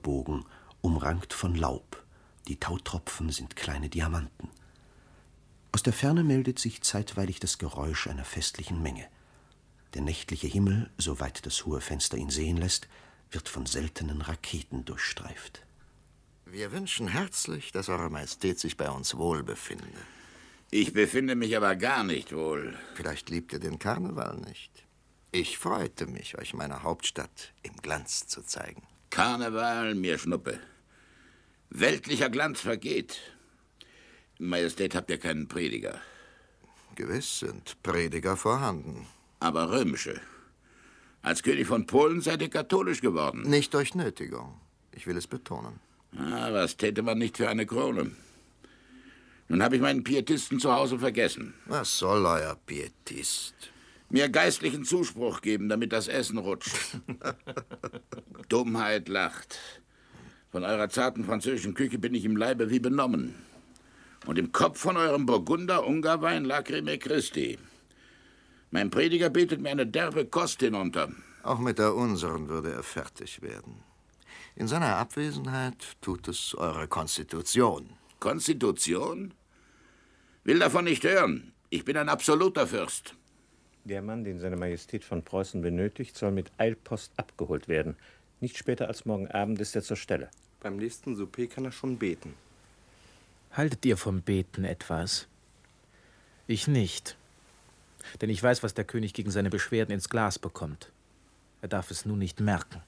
Ellbogen, umrankt von Laub. Die Tautropfen sind kleine Diamanten. Aus der Ferne meldet sich zeitweilig das Geräusch einer festlichen Menge. Der nächtliche Himmel, soweit das hohe Fenster ihn sehen lässt, wird von seltenen Raketen durchstreift. Wir wünschen herzlich, dass Eure Majestät sich bei uns wohl befinde. Ich befinde mich aber gar nicht wohl. Vielleicht liebt ihr den Karneval nicht. Ich freute mich, euch meine Hauptstadt im Glanz zu zeigen. Karneval, mir Schnuppe. Weltlicher Glanz vergeht. Majestät, habt ihr keinen Prediger? Gewiss sind Prediger vorhanden. Aber römische. Als König von Polen seid ihr katholisch geworden. Nicht durch Nötigung. Ich will es betonen. Was täte man nicht für eine Krone? Nun habe ich meinen Pietisten zu Hause vergessen. Was soll euer Pietist? Mir geistlichen Zuspruch geben, damit das Essen rutscht. Dummheit lacht. Von eurer zarten französischen Küche bin ich im Leibe wie benommen. Und im Kopf von eurem Burgunder-Ungarwein Lacrimae Christi. Mein Prediger betet mir eine derbe Kost hinunter. Auch mit der unseren würde er fertig werden. In seiner Abwesenheit tut es eure Konstitution. Konstitution? Will davon nicht hören. Ich bin ein absoluter Fürst. Der Mann, den seine Majestät von Preußen benötigt, soll mit Eilpost abgeholt werden. Nicht später als morgen Abend ist er zur Stelle. Beim nächsten Souper kann er schon beten. Haltet ihr vom Beten etwas? Ich nicht. Denn ich weiß, was der König gegen seine Beschwerden ins Glas bekommt. Er darf es nun nicht merken.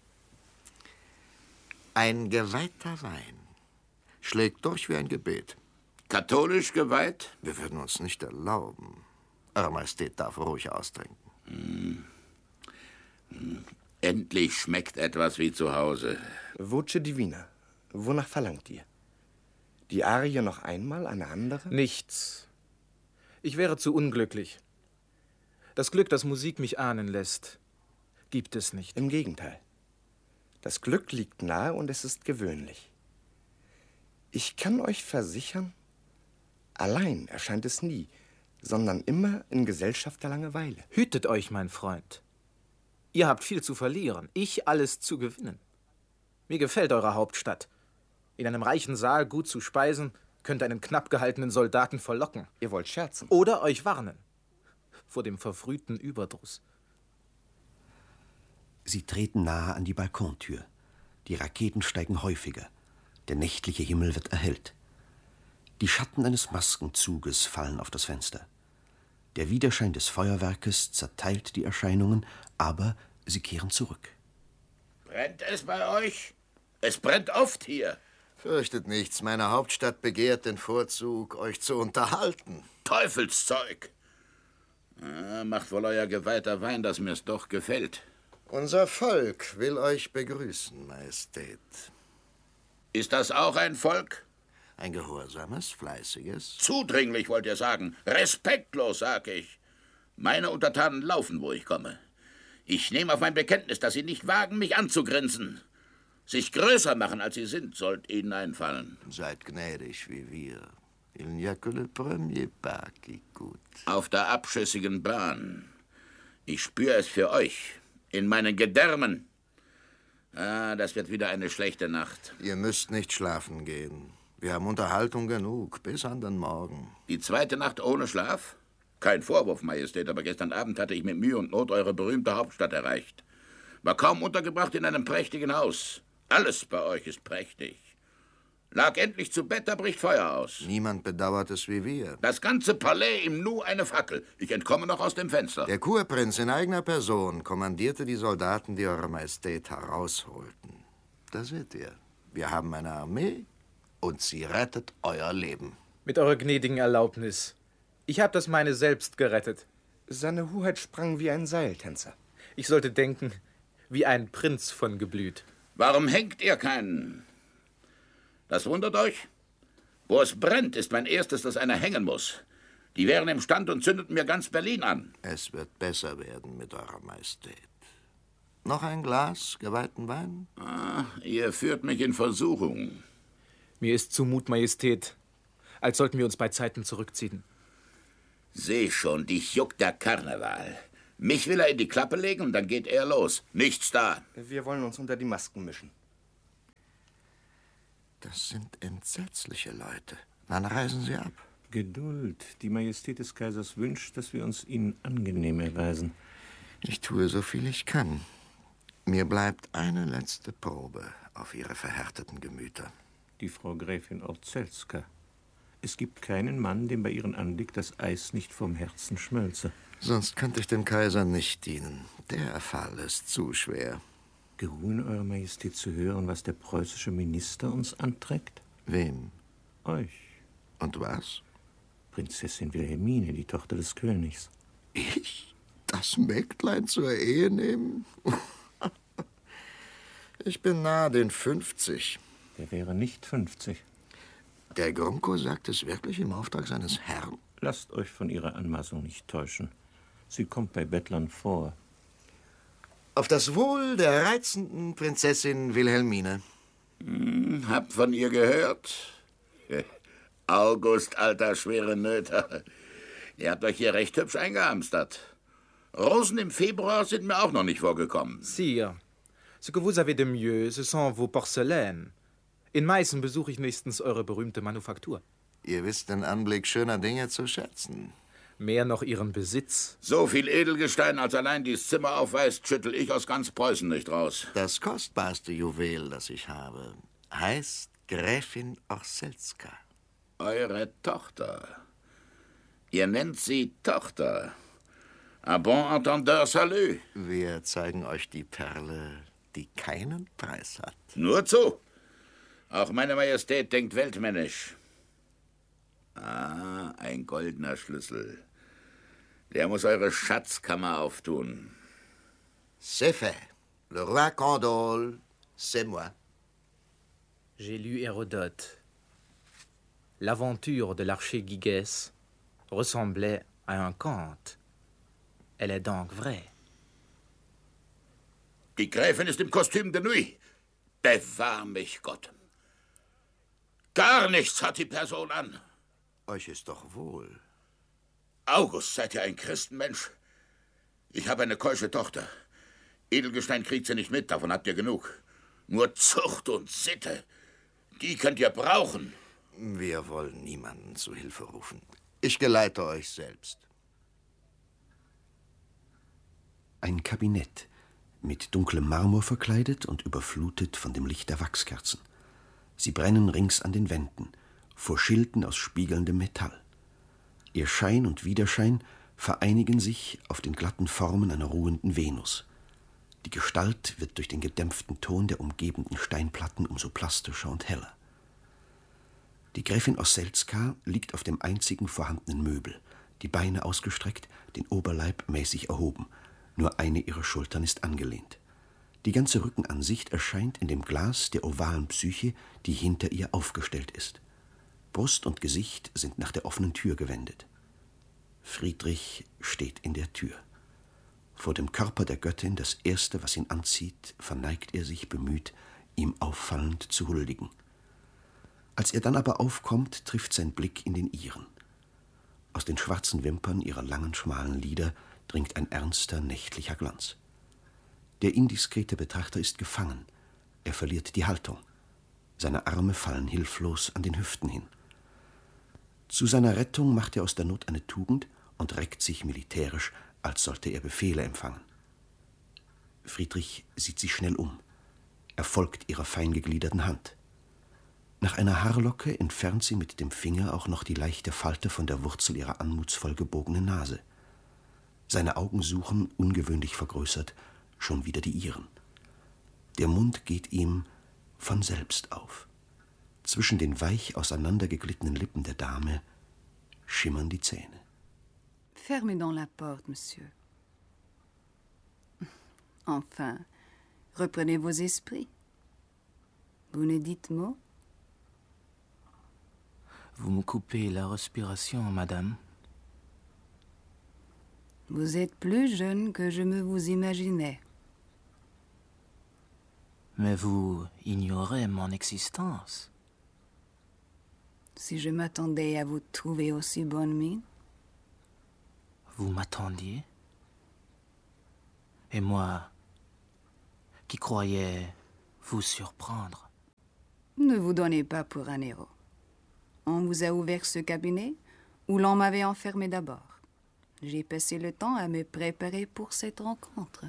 Ein geweihter Wein schlägt durch wie ein Gebet. Katholisch geweiht? Wir würden uns nicht erlauben. Eure Majestät darf ruhig austrinken. Endlich schmeckt etwas wie zu Hause. Voce Divina, wonach verlangt ihr? Die Arie noch einmal, eine andere? Nichts. Ich wäre zu unglücklich. Das Glück, das Musik mich ahnen lässt, gibt es nicht. Im Gegenteil. Das Glück liegt nahe und es ist gewöhnlich. Ich kann euch versichern, allein erscheint es nie, sondern immer in Gesellschaft der Langeweile. Hütet euch, mein Freund. Ihr habt viel zu verlieren, ich alles zu gewinnen. Mir gefällt eure Hauptstadt. In einem reichen Saal gut zu speisen, könnte einen knapp gehaltenen Soldaten verlocken. Ihr wollt scherzen. Oder euch warnen vor dem verfrühten Überdruss. Sie treten nahe an die Balkontür. Die Raketen steigen häufiger. Der nächtliche Himmel wird erhellt. Die Schatten eines Maskenzuges fallen auf das Fenster. Der Widerschein des Feuerwerkes zerteilt die Erscheinungen, aber sie kehren zurück. Brennt es bei euch? Es brennt oft hier. Fürchtet nichts, meine Hauptstadt begehrt den Vorzug, euch zu unterhalten. Teufelszeug! Macht wohl euer geweihter Wein, dass mir's doch gefällt. Unser Volk will euch begrüßen, Majestät. Ist das auch ein Volk? Ein gehorsames, fleißiges. Zudringlich, wollt ihr sagen. Respektlos, sag ich. Meine Untertanen laufen, wo ich komme. Ich nehme auf mein Bekenntnis, dass sie nicht wagen, mich anzugrinsen. Sich größer machen, als sie sind, sollt ihnen einfallen. Seid gnädig wie wir. Il n'y a que le premier pas qui coûte. Auf der abschüssigen Bahn. Ich spüre es für euch. In meinen Gedärmen. Das wird wieder eine schlechte Nacht. Ihr müsst nicht schlafen gehen. Wir haben Unterhaltung genug, bis an den Morgen. Die zweite Nacht ohne Schlaf? Kein Vorwurf, Majestät, aber gestern Abend hatte ich mit Mühe und Not eure berühmte Hauptstadt erreicht. War kaum untergebracht in einem prächtigen Haus. Alles bei euch ist prächtig. Lag endlich zu Bett, da bricht Feuer aus. Niemand bedauert es wie wir. Das ganze Palais im Nu eine Fackel. Ich entkomme noch aus dem Fenster. Der Kurprinz in eigener Person kommandierte die Soldaten, die Eure Majestät herausholten. Da seht ihr, wir haben eine Armee und sie rettet euer Leben. Mit eurer gnädigen Erlaubnis. Ich habe das meine selbst gerettet. Seine Hoheit sprang wie ein Seiltänzer. Ich sollte denken, wie ein Prinz von Geblüt. Warum hängt ihr keinen? Das wundert euch? Wo es brennt, ist mein erstes, dass einer hängen muss. Die wären im Stand und zündeten mir ganz Berlin an. Es wird besser werden mit Eurer Majestät. Noch ein Glas geweihten Wein? Ihr führt mich in Versuchung. Mir ist zumut, Majestät, als sollten wir uns bei Zeiten zurückziehen. Seh schon, dich juckt der Karneval. Mich will er in die Klappe legen und dann geht er los. Nichts da. Wir wollen uns unter die Masken mischen. Das sind entsetzliche Leute. Wann reisen Sie ab? Geduld. Die Majestät des Kaisers wünscht, dass wir uns ihnen angenehm erweisen. Ich tue so viel ich kann. Mir bleibt eine letzte Probe auf Ihre verhärteten Gemüter. Die Frau Gräfin Orzelska. Es gibt keinen Mann, dem bei ihrem Anblick das Eis nicht vom Herzen schmölze. Sonst könnte ich dem Kaiser nicht dienen. Der Fall ist zu schwer. Geruhen, Eure Majestät, zu hören, was der preußische Minister uns anträgt? Wem? Euch. Und was? Prinzessin Wilhelmine, die Tochter des Königs. Ich? Das Mägdlein zur Ehe nehmen? Ich bin nahe den 50. Der wäre nicht 50. Der Grunko sagt es wirklich im Auftrag seines Herrn? Lasst euch von Ihrer Anmaßung nicht täuschen. Sie kommt bei Bettlern vor. Auf das Wohl der reizenden Prinzessin Wilhelmine. Habt von ihr gehört? August, alter schwere Nöter. Ihr habt euch hier recht hübsch eingehamstert. Rosen im Februar sind mir auch noch nicht vorgekommen. Sire, ce que vous avez de mieux, ce sont vos porcelaines. In Meißen besuche ich nächstens eure berühmte Manufaktur. Ihr wisst den Anblick schöner Dinge zu schätzen. Mehr noch ihren Besitz. So viel Edelgestein, als allein dies Zimmer aufweist, schüttel ich aus ganz Preußen nicht raus. Das kostbarste Juwel, das ich habe, heißt Gräfin Orselska. Eure Tochter. Ihr nennt sie Tochter. Un bon entendeur, salut. Wir zeigen euch die Perle, die keinen Preis hat. Nur zu. Auch meine Majestät denkt weltmännisch. Ah, ein goldener Schlüssel. Der muss eure Schatzkammer auftun. C'est fait. Le roi Condole, c'est moi. J'ai lu Hérodote. L'aventure de l'archer Gyges ressemblait à un conte. Elle est donc vraie. Die Gräfin ist im Kostüm de Nuit. Bewahr mich Gott. Gar nichts hat die Person an. Euch ist doch wohl. August, seid ihr ein Christenmensch? Ich habe eine keusche Tochter. Edelgestein kriegt sie nicht mit, davon habt ihr genug. Nur Zucht und Sitte, die könnt ihr brauchen. Wir wollen niemanden zu Hilfe rufen. Ich geleite euch selbst. Ein Kabinett, mit dunklem Marmor verkleidet und überflutet von dem Licht der Wachskerzen. Sie brennen rings an den Wänden, vor Schilden aus spiegelndem Metall. Ihr Schein und Widerschein vereinigen sich auf den glatten Formen einer ruhenden Venus. Die Gestalt wird durch den gedämpften Ton der umgebenden Steinplatten umso plastischer und heller. Die Gräfin Orselska liegt auf dem einzigen vorhandenen Möbel, die Beine ausgestreckt, den Oberleib mäßig erhoben. Nur eine ihrer Schultern ist angelehnt. Die ganze Rückenansicht erscheint in dem Glas der ovalen Psyche, die hinter ihr aufgestellt ist. Brust und Gesicht sind nach der offenen Tür gewendet. Friedrich steht in der Tür. Vor dem Körper der Göttin, das Erste, was ihn anzieht, verneigt er sich bemüht, ihm auffallend zu huldigen. Als er dann aber aufkommt, trifft sein Blick in den ihren. Aus den schwarzen Wimpern ihrer langen, schmalen Lider dringt ein ernster, nächtlicher Glanz. Der indiskrete Betrachter ist gefangen. Er verliert die Haltung. Seine Arme fallen hilflos an den Hüften hin. Zu seiner Rettung macht er aus der Not eine Tugend und reckt sich militärisch, als sollte er Befehle empfangen. Friedrich sieht sich schnell um. Er folgt ihrer feingegliederten Hand. Nach einer Haarlocke entfernt sie mit dem Finger auch noch die leichte Falte von der Wurzel ihrer anmutsvoll gebogenen Nase. Seine Augen suchen, ungewöhnlich vergrößert, schon wieder die ihren. Der Mund geht ihm von selbst auf. Zwischen den weich auseinandergeglittenen Lippen der Dame schimmern die Zähne. Fermez donc la porte, monsieur. Enfin, reprenez vos esprits. Vous ne dites mot? Vous me coupez la respiration, madame. Vous êtes plus jeune que je me vous imaginais. Mais vous ignorez mon existence. Si je m'attendais à vous trouver aussi bonne mine. Vous m'attendiez? Et moi, qui croyais vous surprendre? Ne vous donnez pas pour un héros. On vous a ouvert ce cabinet où l'on m'avait enfermé d'abord. J'ai passé le temps à me préparer pour cette rencontre.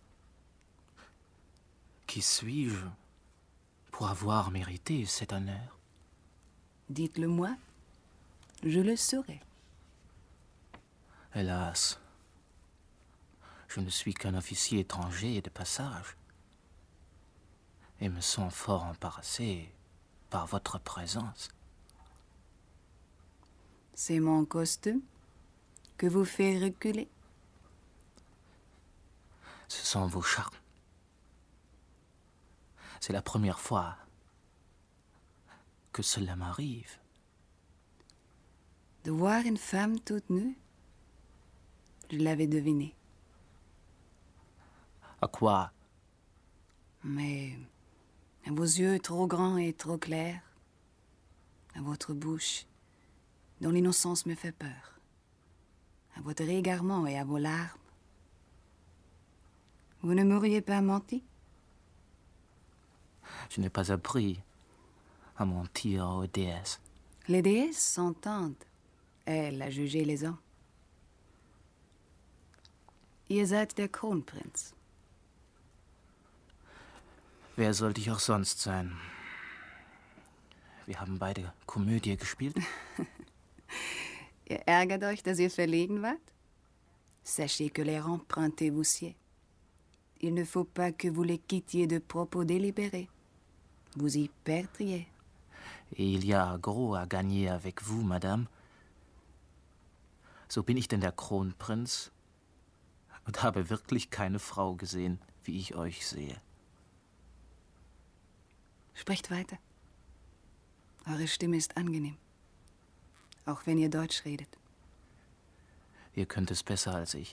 Qui suis-je pour avoir mérité cet honneur? Dites-le-moi, je le saurai. Hélas, je ne suis qu'un officier étranger de passage et me sens fort embarrassé par votre présence. C'est mon costume que vous fait reculer. Ce sont vos charmes. C'est la première fois que cela m'arrive. De voir une femme toute nue, je l'avais deviné. À quoi? Mais à vos yeux trop grands et trop clairs, à votre bouche dont l'innocence me fait peur, à votre égarement et à vos larmes, vous ne m'auriez pas menti? Je n'ai pas appris à mentir aux déesses. Les déesses s'entendent, elles, à juger les hommes. Ihr seid der Kronprinz. Wer sollte ich auch sonst sein? Wir haben beide Komödie gespielt. Ihr ärgert euch, dass ihr verlegen wart? Sachez que l'air emprunté vous sied. Il ne faut pas que vous les quittiez de propos délibérés. Vous y perdriez. Et il y a gros à gagner avec vous, Madame. So bin ich denn der Kronprinz und habe wirklich keine Frau gesehen, wie ich euch sehe. Sprecht weiter. Eure Stimme ist angenehm. Auch wenn ihr Deutsch redet. Ihr könnt es besser als ich.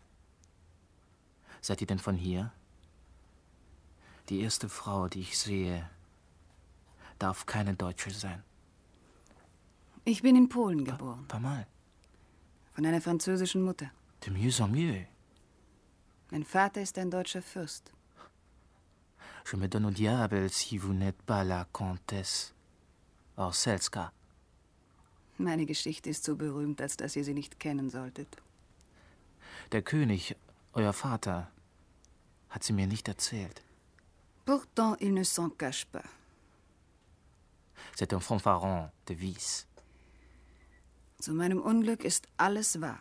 Seid ihr denn von hier? Die erste Frau, die ich sehe, darf keine Deutsche sein. Ich bin in Polen geboren. Pas mal. Von einer französischen Mutter. De mieux en mieux. Mein Vater ist ein deutscher Fürst. Je me donne au diable si vous n'êtes pas la Comtesse Orselska. Meine Geschichte ist so berühmt, als dass ihr sie nicht kennen solltet. Der König, euer Vater, hat sie mir nicht erzählt. Pourtant, il ne s'en cache pas. C'est un fanfaron de vice. Zu meinem Unglück ist alles wahr.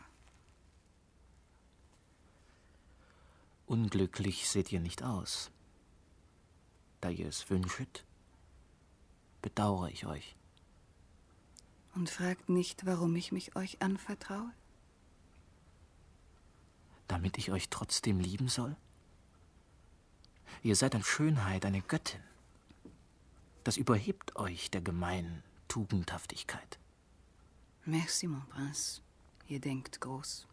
Unglücklich seht ihr nicht aus. Da ihr es wünschet, bedauere ich euch. Und fragt nicht, warum ich mich euch anvertraue? Damit ich euch trotzdem lieben soll? Ihr seid an Schönheit eine Göttin. Das überhebt euch der gemeinen Tugendhaftigkeit. Merci, mon Prince. Ihr denkt groß.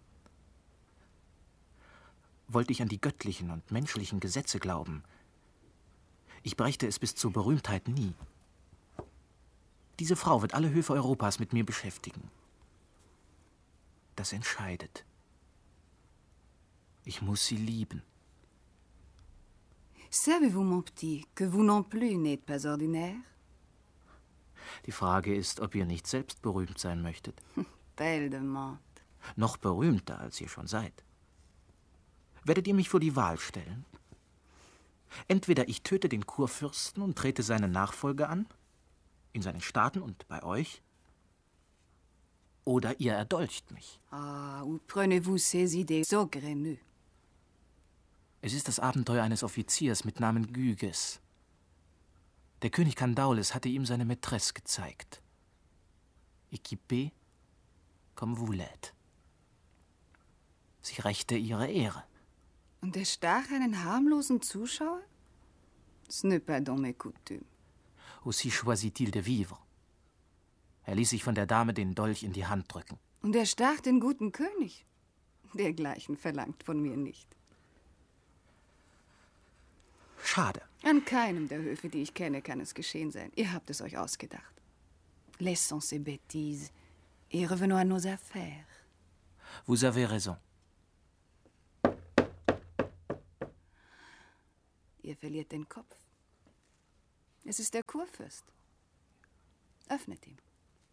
Wollte ich an die göttlichen und menschlichen Gesetze glauben, ich brächte es bis zur Berühmtheit nie. Diese Frau wird alle Höfe Europas mit mir beschäftigen. Das entscheidet. Ich muss sie lieben. Savez-vous, mon petit, que vous non plus n'êtes pas ordinaire? Die Frage ist, ob ihr nicht selbst berühmt sein möchtet. Belle demande. Noch berühmter, als ihr schon seid. Werdet ihr mich vor die Wahl stellen? Entweder ich töte den Kurfürsten und trete seine Nachfolge an, in seinen Staaten und bei euch, oder ihr erdolcht mich. Ah, où prenez-vous ces idées saugrenues? Es ist das Abenteuer eines Offiziers mit Namen Gyges. Der König Kandaules hatte ihm seine Mätresse gezeigt. Équipée comme vous l'êtes. Sie rächte ihre Ehre. Und er stach einen harmlosen Zuschauer? Ce n'est pas dans mes coutumes. Aussi choisit-il de vivre. Er ließ sich von der Dame den Dolch in die Hand drücken. Und er stach den guten König. Dergleichen verlangt von mir nicht. Schade. An keinem der Höfe, die ich kenne, kann es geschehen sein. Ihr habt es euch ausgedacht. Laissons ces bêtises et revenons à nos affaires. Vous avez raison. Ihr verliert den Kopf. Es ist der Kurfürst. Öffnet ihm.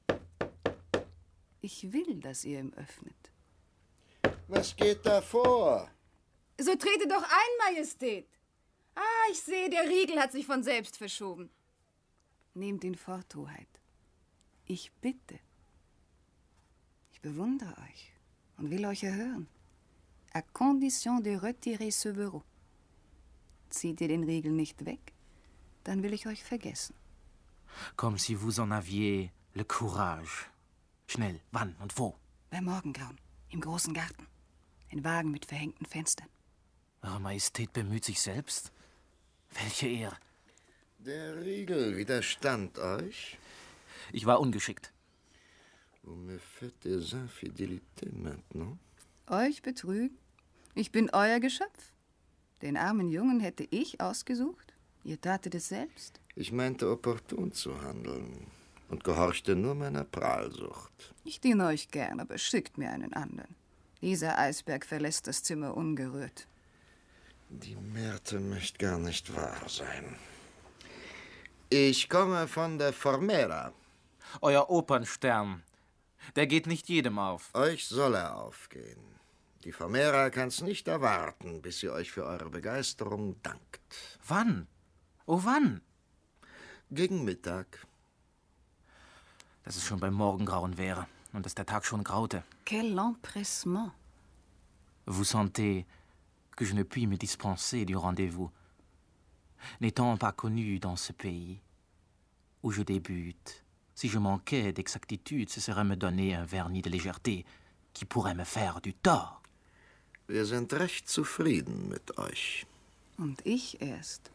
Ich will, dass ihr ihm öffnet. Was geht da vor? So trete doch ein, Majestät. Ah, ich sehe, der Riegel hat sich von selbst verschoben. Nehmt ihn fort, Hoheit. Ich bitte. Ich bewundere euch und will euch erhören. À condition de retirer ce verrou. Zieht ihr den Riegel nicht weg, dann will ich euch vergessen. Comme si vous en aviez le courage. Schnell, wann und wo? Beim Morgengrauen, im großen Garten. Ein Wagen mit verhängten Fenstern. Eure Majestät bemüht sich selbst? Welche Ehre. Der Riegel widerstand euch? Ich war ungeschickt. Vous me faites des infidélités maintenant? Euch betrügen? Ich bin euer Geschöpf. Den armen Jungen hätte ich ausgesucht. Ihr tatet es selbst. Ich meinte, opportun zu handeln und gehorchte nur meiner Prahlsucht. Ich diene euch gern, aber schickt mir einen anderen. Dieser Eisberg verlässt das Zimmer ungerührt. Die Märte möchte gar nicht wahr sein. Ich komme von der Formera. Euer Opernstern. Der geht nicht jedem auf. Euch soll er aufgehen. Die Formera kann's nicht erwarten, bis sie euch für eure Begeisterung dankt. Wann? Oh, wann? Gegen Mittag. Dass es schon beim Morgengrauen wäre und dass der Tag schon graute. Quel empressement. Vous sentez que je ne puis me dispenser du rendez-vous. N'étant pas connu dans ce pays où je débute, si je manquais d'exactitude, ce serait me donner un vernis de légèreté qui pourrait me faire du tort. Wir sind recht zufrieden mit euch. Und ich erst.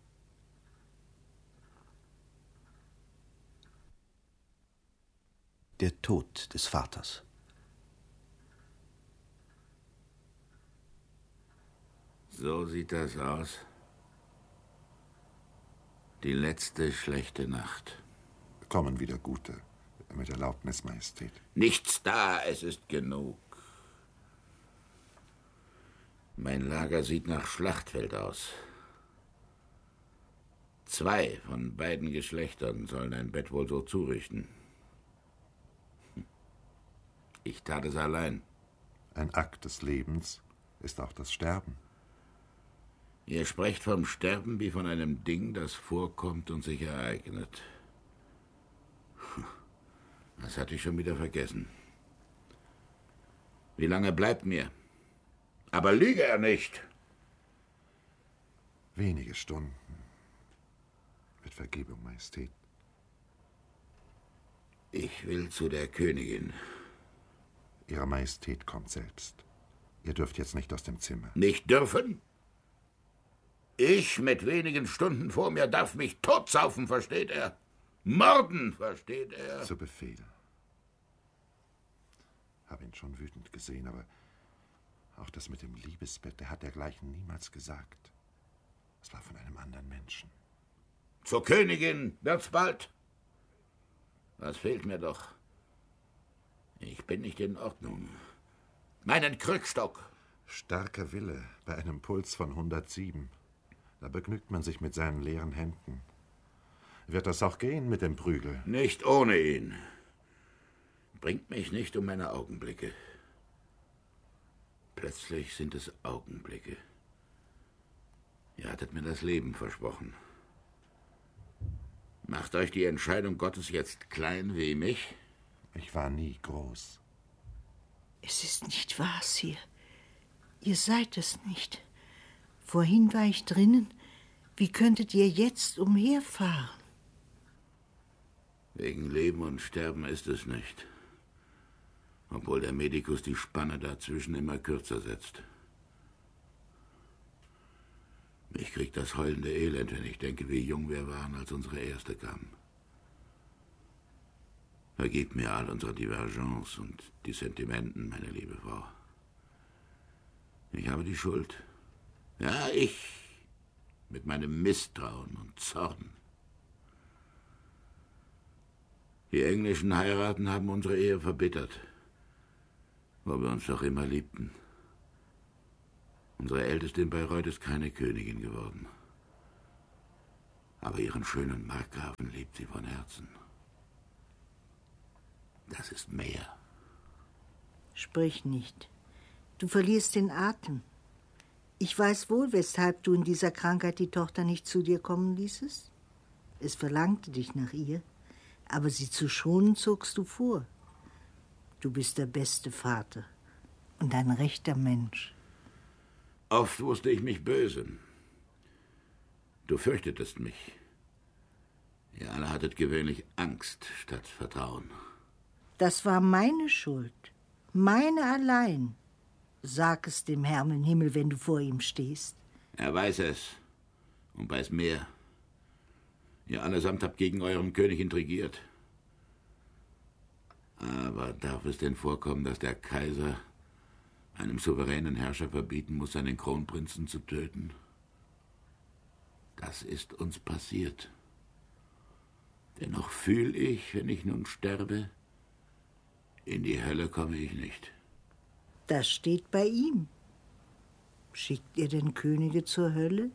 Der Tod des Vaters. So sieht das aus. Die letzte schlechte Nacht. Kommen wieder gute, mit Erlaubnis, Majestät. Nichts da, es ist genug. Mein Lager sieht nach Schlachtfeld aus. 2 von beiden Geschlechtern sollen ein Bett wohl so zurichten. Ich tat es allein. Ein Akt des Lebens ist auch das Sterben. Ihr sprecht vom Sterben wie von einem Ding, das vorkommt und sich ereignet. Das hatte ich schon wieder vergessen. Wie lange bleibt mir? Aber lüge er nicht! Wenige Stunden. Mit Vergebung, Majestät. Ich will zu der Königin. Ihre Majestät kommt selbst. Ihr dürft jetzt nicht aus dem Zimmer. Nicht dürfen? Ich mit wenigen Stunden vor mir darf mich totsaufen, versteht er? Morden, versteht er? Zu Befehl. Habe ihn schon wütend gesehen, aber auch das mit dem Liebesbett, der hat dergleichen niemals gesagt. Es war von einem anderen Menschen. Zur Königin wird's bald. Was fehlt mir doch? Ich bin nicht in Ordnung. Meinen Krückstock. Starker Wille bei einem Puls von 107. Da begnügt man sich mit seinen leeren Händen. Wird das auch gehen mit dem Prügel? Nicht ohne ihn. Bringt mich nicht um meine Augenblicke. Plötzlich sind es Augenblicke. Ihr hattet mir das Leben versprochen. Macht euch die Entscheidung Gottes jetzt klein wie mich? Ich war nie groß. Es ist nicht wahr, Sir. Ihr seid es nicht. Vorhin war ich drinnen. Wie könntet ihr jetzt umherfahren? Wegen Leben und Sterben ist es nicht. Obwohl der Medikus die Spanne dazwischen immer kürzer setzt. Mich kriegt das heulende Elend, wenn ich denke, wie jung wir waren, als unsere Erste kam. Vergebt mir all unsere Divergence und die Sentimenten, meine liebe Frau. Ich habe die Schuld. Ja, ich, mit meinem Misstrauen und Zorn. Die englischen Heiraten haben unsere Ehe verbittert, wo wir uns doch immer liebten. Unsere Älteste in Bayreuth ist keine Königin geworden. Aber ihren schönen Markgrafen liebt sie von Herzen. Das ist mehr. Sprich nicht. Du verlierst den Atem. Ich weiß wohl, weshalb du in dieser Krankheit die Tochter nicht zu dir kommen ließest. Es verlangte dich nach ihr, aber sie zu schonen zogst du vor. Du bist der beste Vater und ein rechter Mensch. Oft wusste ich mich böse. Du fürchtetest mich. Ihr alle hattet gewöhnlich Angst statt Vertrauen. Das war meine Schuld, meine allein. Sag es dem Herrn im Himmel, wenn du vor ihm stehst. Er weiß es und weiß mehr. Ihr allesamt habt gegen euren König intrigiert. Aber darf es denn vorkommen, dass der Kaiser einem souveränen Herrscher verbieten muss, seinen Kronprinzen zu töten? Das ist uns passiert. Dennoch fühl ich, wenn ich nun sterbe, in die Hölle komme ich nicht. Das steht bei ihm. Schickt ihr denn Könige zur Hölle?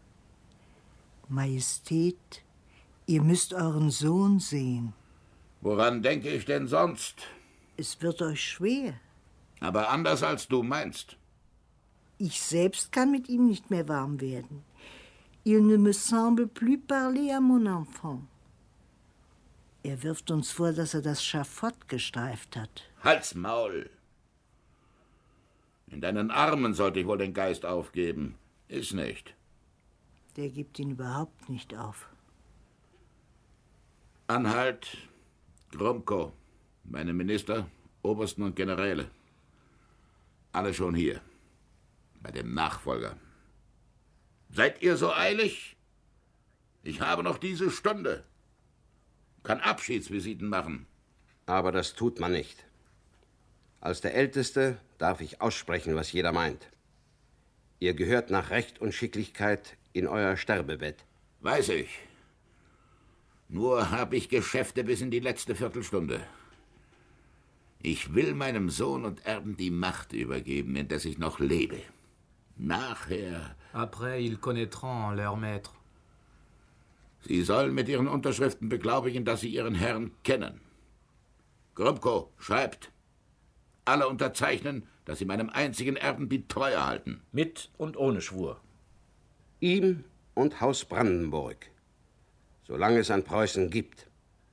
Majestät, ihr müsst euren Sohn sehen. Woran denke ich denn sonst? Es wird euch schwer. Aber anders als du meinst. Ich selbst kann mit ihm nicht mehr warm werden. Il ne me semble plus parler à mon enfant. Er wirft uns vor, dass er das Schafott gestreift hat. Halt's Maul! In deinen Armen sollte ich wohl den Geist aufgeben. Ist nicht. Der gibt ihn überhaupt nicht auf. Anhalt, Gromko, meine Minister, Obersten und Generäle. Alle schon hier. Bei dem Nachfolger. Seid ihr so eilig? Ich habe noch diese Stunde. Kann Abschiedsvisiten machen. Aber das tut man nicht. Als der Älteste darf ich aussprechen, was jeder meint. Ihr gehört nach Recht und Schicklichkeit in euer Sterbebett. Weiß ich. Nur habe ich Geschäfte bis in die letzte Viertelstunde. Ich will meinem Sohn und Erben die Macht übergeben, in der ich noch lebe. Nachher... Après, ils connaîtront leur maître. Sie sollen mit ihren Unterschriften beglaubigen, dass sie ihren Herrn kennen. Gromko, schreibt. Alle unterzeichnen, dass sie meinem einzigen Erben die Treue halten. Mit und ohne Schwur. Ihm und Haus Brandenburg. Solange es ein Preußen gibt.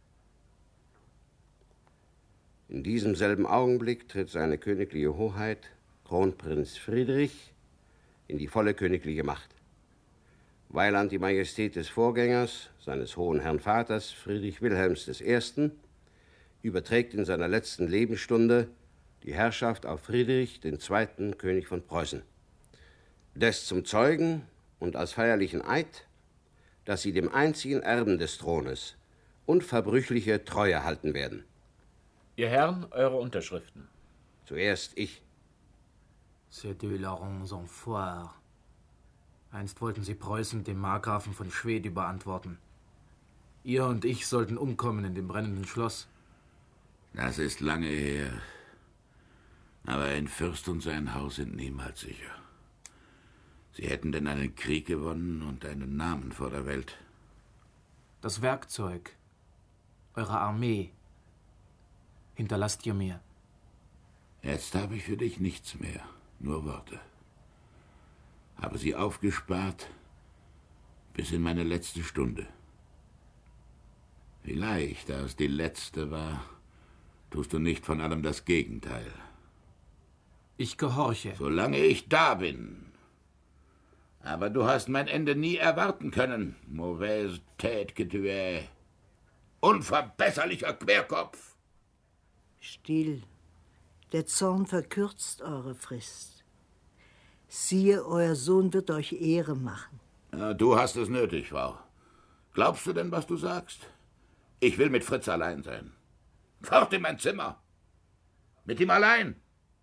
In diesem selben Augenblick tritt seine königliche Hoheit, Kronprinz Friedrich, in die volle königliche Macht. Weiland die Majestät des Vorgängers, seines hohen Herrn Vaters, Friedrich Wilhelms I., überträgt in seiner letzten Lebensstunde die Herrschaft auf Friedrich II., König von Preußen. Lässt zum Zeugen und als feierlichen Eid, dass sie dem einzigen Erben des Thrones unverbrüchliche Treue halten werden. Ihr Herren, eure Unterschriften. Zuerst ich. C'est de larrons enfoirés. Einst wollten sie Preußen dem Markgrafen von Schwedt überantworten. Ihr und ich sollten umkommen in dem brennenden Schloss. Das ist lange her. Aber ein Fürst und sein Haus sind niemals sicher. Sie hätten denn einen Krieg gewonnen und einen Namen vor der Welt. Das Werkzeug, eure Armee, hinterlasst ihr mir. Jetzt habe ich für dich nichts mehr, nur Worte. Habe sie aufgespart bis in meine letzte Stunde. Vielleicht, da es die letzte war, tust du nicht von allem das Gegenteil. Ich gehorche. Solange ich da bin. Aber du hast mein Ende nie erwarten können. Mauvaise tête que tu es. Unverbesserlicher Querkopf. Still. Der Zorn verkürzt eure Frist. Siehe, euer Sohn wird euch Ehre machen. Ja, du hast es nötig, Frau. Glaubst du denn, was du sagst? Ich will mit Fritz allein sein. Fort in mein Zimmer. Mit ihm allein.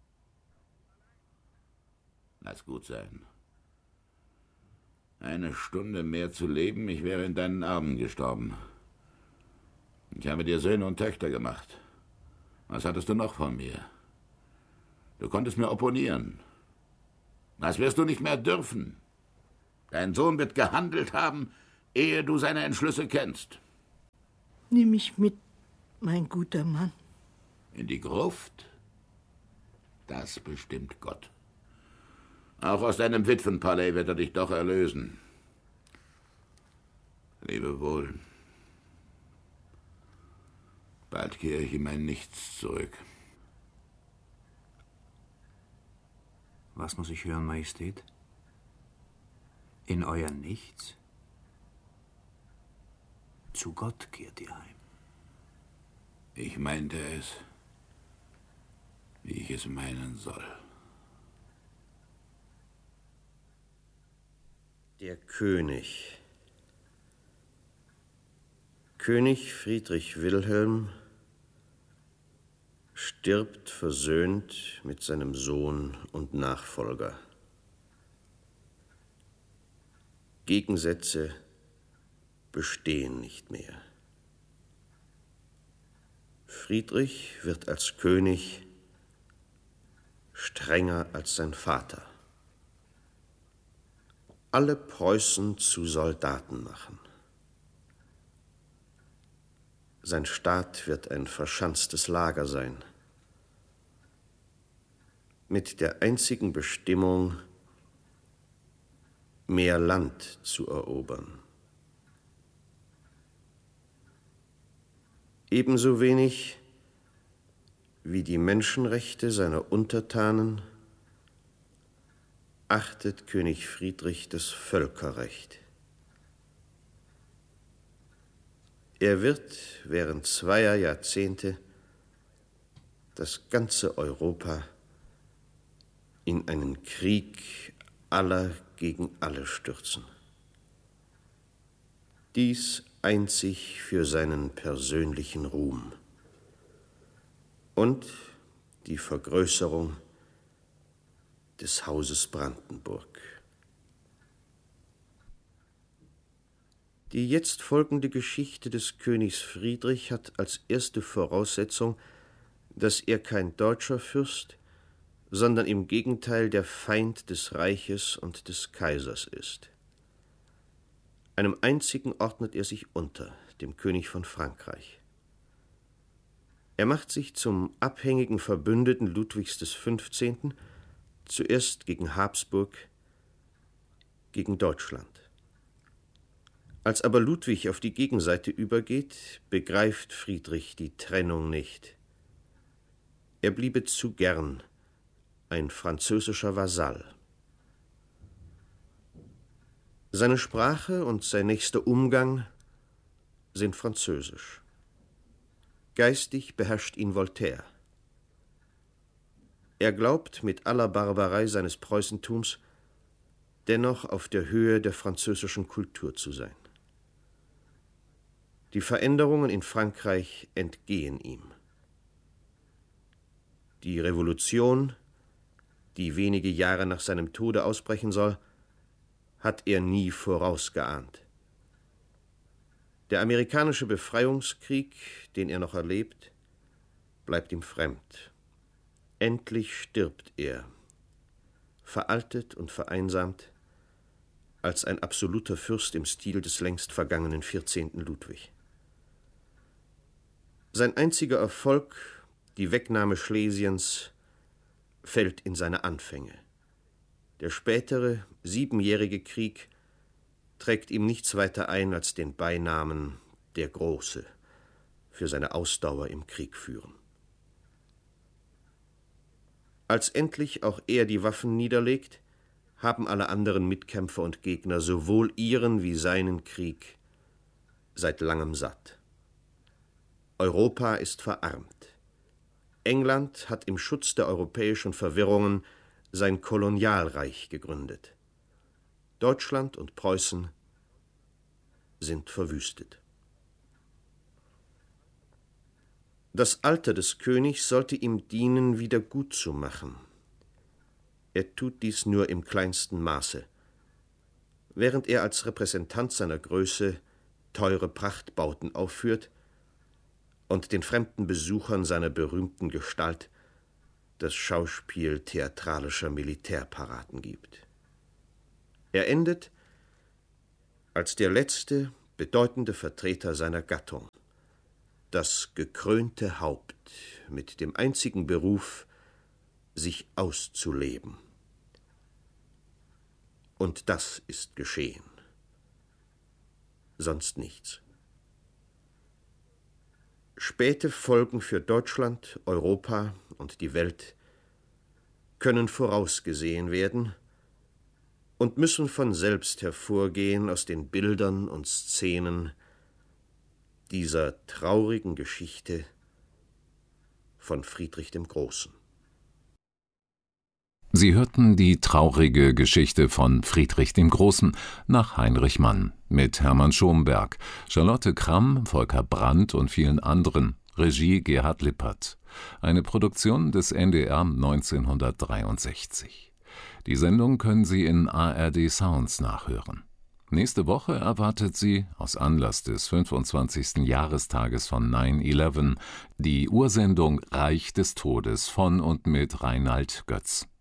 Lass gut sein. Eine Stunde mehr zu leben, ich wäre in deinen Armen gestorben. Ich habe dir Söhne und Töchter gemacht. Was hattest du noch von mir? Du konntest mir opponieren. Das wirst du nicht mehr dürfen. Dein Sohn wird gehandelt haben, ehe du seine Entschlüsse kennst. Nimm mich mit, mein guter Mann. In die Gruft? Das bestimmt Gott. Auch aus deinem Witwenpalais wird er dich doch erlösen. Lebe wohl. Bald kehre ich in mein Nichts zurück. Was muss ich hören, Majestät? In euer Nichts? Zu Gott kehrt ihr heim. Ich meinte es, wie ich es meinen soll. Der König. König Friedrich Wilhelm stirbt versöhnt mit seinem Sohn und Nachfolger. Gegensätze bestehen nicht mehr. Friedrich wird als König strenger als sein Vater. Alle Preußen zu Soldaten machen. Sein Staat wird ein verschanztes Lager sein, mit der einzigen Bestimmung, mehr Land zu erobern. Ebenso wenig wie die Menschenrechte seiner Untertanen achtet König Friedrich das Völkerrecht. Er wird während 2 Jahrzehnte das ganze Europa in einen Krieg aller gegen alle stürzen. Dies einzig für seinen persönlichen Ruhm und die Vergrößerung des Hauses Brandenburg. Die jetzt folgende Geschichte des Königs Friedrich hat als erste Voraussetzung, dass er kein deutscher Fürst, sondern im Gegenteil der Feind des Reiches und des Kaisers ist. Einem einzigen ordnet er sich unter, dem König von Frankreich. Er macht sich zum abhängigen Verbündeten Ludwigs XV., zuerst gegen Habsburg, gegen Deutschland. Als aber Ludwig auf die Gegenseite übergeht, begreift Friedrich die Trennung nicht. Er bliebe zu gern ein französischer Vasall. Seine Sprache und sein nächster Umgang sind französisch. Geistig beherrscht ihn Voltaire. Er glaubt mit aller Barbarei seines Preußentums dennoch auf der Höhe der französischen Kultur zu sein. Die Veränderungen in Frankreich entgehen ihm. Die Revolution, die wenige Jahre nach seinem Tode ausbrechen soll, hat er nie vorausgeahnt. Der amerikanische Befreiungskrieg, den er noch erlebt, bleibt ihm fremd. Endlich stirbt er, veraltet und vereinsamt, als ein absoluter Fürst im Stil des längst vergangenen 14. Ludwig. Sein einziger Erfolg, die Wegnahme Schlesiens, fällt in seine Anfänge. Der spätere, 7-jährige Krieg trägt ihm nichts weiter ein als den Beinamen der Große für seine Ausdauer im Krieg führen. Als endlich auch er die Waffen niederlegt, haben alle anderen Mitkämpfer und Gegner sowohl ihren wie seinen Krieg seit langem satt. Europa ist verarmt. England hat im Schutz der europäischen Verwirrungen sein Kolonialreich gegründet. Deutschland und Preußen sind verwüstet. Das Alter des Königs sollte ihm dienen, wieder gut zu machen. Er tut dies nur im kleinsten Maße. Während er als Repräsentant seiner Größe teure Prachtbauten aufführt und den fremden Besuchern seiner berühmten Gestalt das Schauspiel theatralischer Militärparaden gibt. Er endet, als der letzte bedeutende Vertreter seiner Gattung, das gekrönte Haupt mit dem einzigen Beruf, sich auszuleben. Und das ist geschehen. Sonst nichts. Späte Folgen für Deutschland, Europa und die Welt können vorausgesehen werden und müssen von selbst hervorgehen aus den Bildern und Szenen dieser traurigen Geschichte von Friedrich dem Großen. Sie hörten die traurige Geschichte von Friedrich dem Großen nach Heinrich Mann mit Hermann Schomberg, Charlotte Kramm, Volker Brandt und vielen anderen. Regie Gerhard Lippert. Eine Produktion des NDR 1963. Die Sendung können Sie in ARD Sounds nachhören. Nächste Woche erwartet Sie, aus Anlass des 25. Jahrestages von 9/11, die Ursendung Reich des Todes von und mit Reinhard Götz.